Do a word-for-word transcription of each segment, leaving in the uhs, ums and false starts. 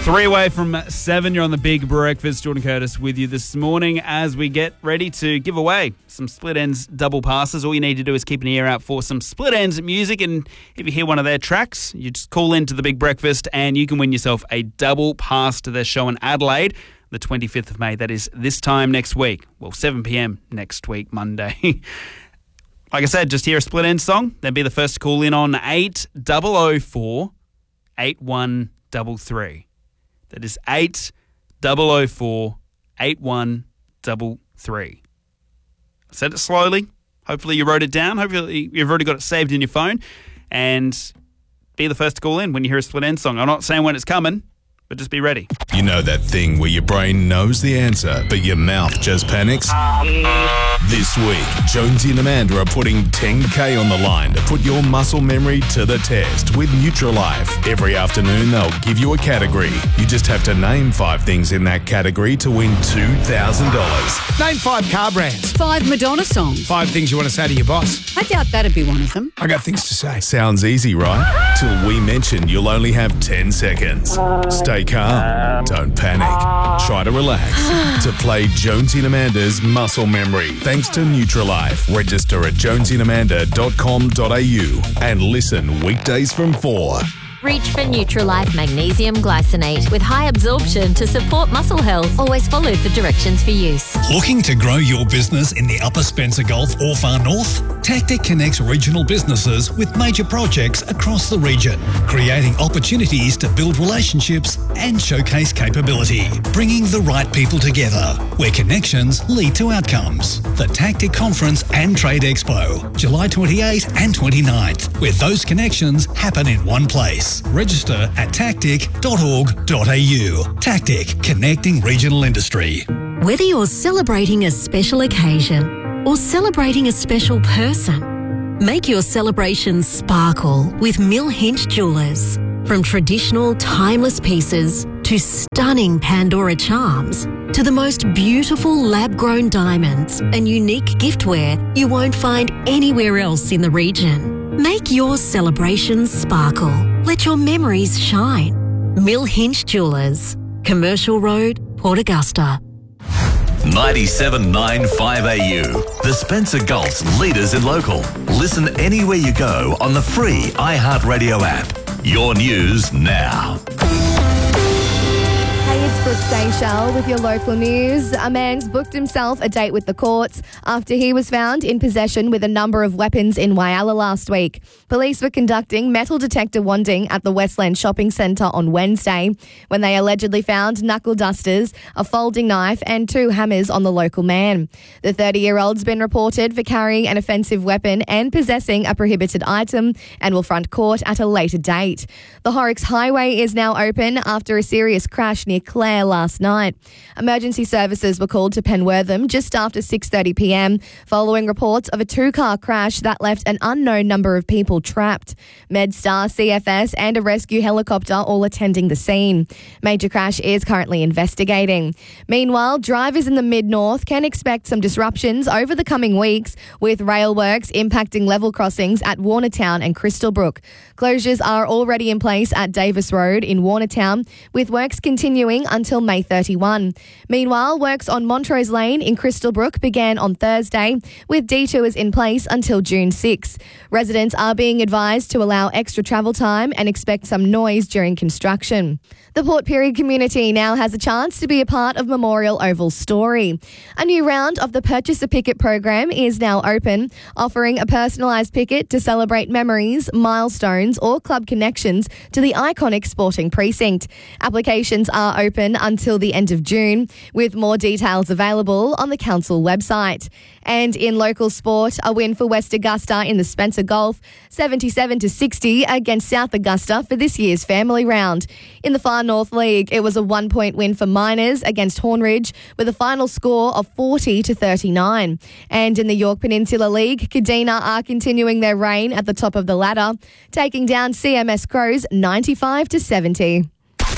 Three away from seven, you're on the Big Breakfast. Jordan Curtis with you this morning as we get ready to give away some Split Enz double passes. All you need to do is keep an ear out for some Split Enz music, and if you hear one of their tracks, you just call into the Big Breakfast and you can win yourself a double pass to their show in Adelaide, the twenty-fifth of May. That is this time next week. Well, seven p.m. next week, Monday. Like I said, just hear a Split Enz song, then be the first to call in on eight double oh four, eight one three three. That is eight double oh four, eight one three three. I said it slowly. Hopefully you wrote it down. Hopefully you've already got it saved in your phone. And be the first to call in when you hear a Split Enz song. I'm not saying when it's coming, but just be ready. You know that thing where your brain knows the answer, but your mouth just panics? This week, Jonesy and Amanda are putting ten K on the line to put your muscle memory to the test with Nutrilife. Every afternoon, they'll give you a category. You just have to name five things in that category to win two thousand dollars. Name five car brands. Five Madonna songs. Five things you want to say to your boss. I doubt that'd be one of them. I got things to say. Sounds easy, right? Till we mention you'll only have ten seconds. Stay calm. Don't panic. Try to relax. To play Jonesy and Amanda's Muscle Memory. Thanks to Nutrilife. Register at jonesy and amanda dot com dot a u and listen weekdays from four. Reach for Nutrilife Magnesium Glycinate with high absorption to support muscle health. Always follow the directions for use. Looking to grow your business in the Upper Spencer Gulf or far north? Tactic connects regional businesses with major projects across the region, creating opportunities to build relationships and showcase capability, bringing the right people together, where connections lead to outcomes. The Tactic Conference and Trade Expo, July twenty-eighth and twenty-ninth, where those connections happen in one place. Register at tactic dot org dot a u. Tactic, connecting regional industry. Whether you're celebrating a special occasion or celebrating a special person, make your celebration sparkle with Mill Hinch Jewelers. From traditional, timeless pieces to stunning Pandora charms to the most beautiful lab-grown diamonds and unique giftware you won't find anywhere else in the region. Make your celebrations sparkle. Let your memories shine. Mill Hinch Jewelers, Commercial Road, Port Augusta. ninety-seven point nine five A U, the Spencer Gulf's leaders in local. Listen anywhere you go on the free iHeartRadio app. Your news now. Hey, it's Brooke Seychelles with your local news. A man's booked himself a date with the courts after he was found in possession with a number of weapons in Whyalla last week. Police were conducting metal detector wanding at the Westland Shopping Centre on Wednesday when they allegedly found knuckle dusters, a folding knife and two hammers on the local man. The thirty-year-old's been reported for carrying an offensive weapon and possessing a prohibited item and will front court at a later date. The Horrocks Highway is now open after a serious crash near Clare last night. Emergency services were called to Penwortham just after six thirty p m following reports of a two-car crash that left an unknown number of people trapped. MedStar, C F S and a rescue helicopter all attending the scene. Major crash is currently investigating. Meanwhile, drivers in the mid-north can expect some disruptions over the coming weeks, with rail works impacting level crossings at Warnertown and Crystalbrook. Closures are already in place at Davis Road in Warnertown, with works continuing until May thirty-first. Meanwhile, works on Montrose Lane in Crystalbrook began on Thursday, with detours in place until June sixth. Residents are being advised to allow extra travel time and expect some noise during construction. The Port Pirie community now has a chance to be a part of Memorial Oval's story. A new round of the Purchase a Picket program is now open, offering a personalised picket to celebrate memories, milestones or club connections to the iconic sporting precinct. Applications are open until the end of June, with more details available on the council website. And in local sport, a win for West Augusta in the Spencer Gulf, seventy-seven to sixty against South Augusta for this year's family round. In the Far North League, it was a one-point win for Miners against Hornridge with a final score of forty to thirty-nine. And in the York Peninsula League, Kadina are continuing their reign at the top of the ladder, taking down C M S Crows ninety-five to seventy.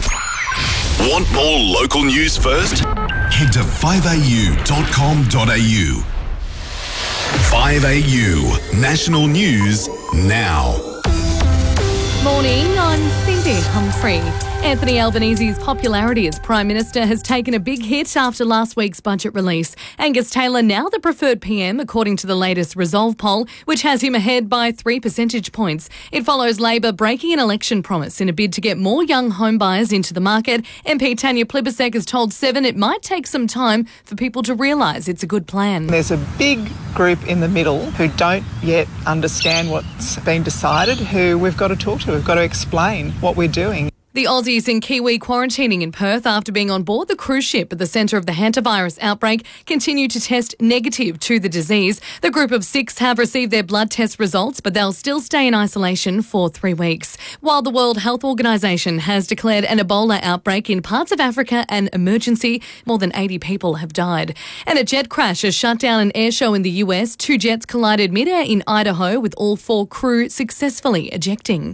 Want more local news first? Head to five a u dot com dot a u. five A U, national news now. Morning, I'm Cindy Humphrey. Anthony Albanese's popularity as Prime Minister has taken a big hit after last week's budget release. Angus Taylor now the preferred P M, according to the latest Resolve poll, which has him ahead by three percentage points. It follows Labor breaking an election promise in a bid to get more young home buyers into the market. M P Tanya Plibersek has told Seven it might take some time for people to realise it's a good plan. There's a big group in the middle who don't yet understand what's been decided, who we've got to talk to. We've got to explain what we're doing. The Aussies in Kiwi quarantining in Perth after being on board the cruise ship at the centre of the hantavirus outbreak continue to test negative to the disease. The group of six have received their blood test results, but they'll still stay in isolation for three weeks. While the World Health Organisation has declared an Ebola outbreak in parts of Africa an emergency, more than eighty people have died. And a jet crash has shut down an air show in the U S. Two jets collided mid-air in Idaho, with all four crew successfully ejecting.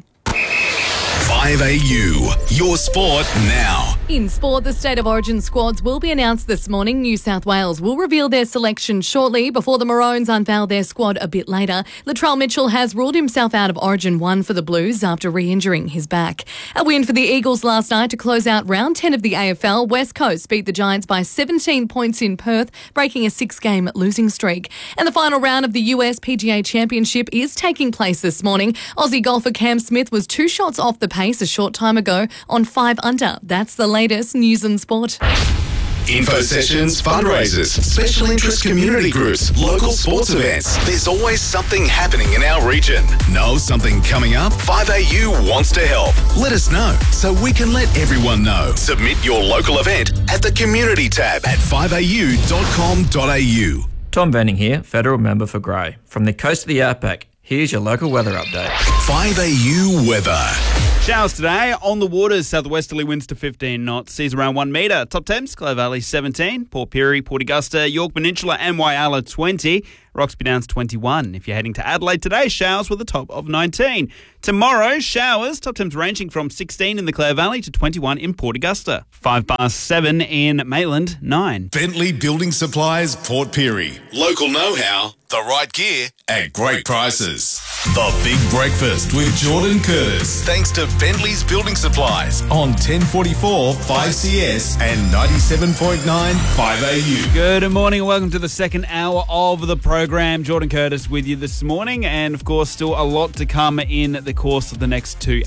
five A U, your sport now. In sport, the State of Origin squads will be announced this morning. New South Wales will reveal their selection shortly before the Maroons unveil their squad a bit later. Latrell Mitchell has ruled himself out of Origin one for the Blues after re-injuring his back. A win for the Eagles last night to close out round ten of the A F L. West Coast beat the Giants by seventeen points in Perth, breaking a six-game losing streak. And the final round of the U S P G A Championship is taking place this morning. Aussie golfer Cam Smith was two shots off the pace a short time ago on five under. That's the latest news and sport. Info sessions, fundraisers, special interest community groups, local sports events. There's always something happening in our region. Know something coming up? five A U wants to help. Let us know so we can let everyone know. Submit your local event at the community tab at five a u dot com dot a u. Tom Venning here, federal member for Grey. From the coast of the outback, here's your local weather update. five A U weather. Showers today on the waters. Southwesterly winds to fifteen knots. Seas around one metre. Top temps, Clare Valley seventeen. Port Pirie, Port Augusta, York Peninsula and Whyalla twenty. Roxby Downs twenty-one. If you're heading to Adelaide today, showers with a top of nineteen. Tomorrow, showers. Top temps ranging from sixteen in the Clare Valley to twenty-one in Port Augusta. Five past seven in Maitland, nine. Bentley Building Supplies, Port Pirie. Local know-how, the right gear at great prices. The Big Breakfast with Jordan Curtis. Thanks to Bentley's Building Supplies on ten forty-four five C S and ninety-seven point nine five A U. Good morning and welcome to the second hour of the program. Jordan Curtis with you this morning, and of course still a lot to come in the course of the next two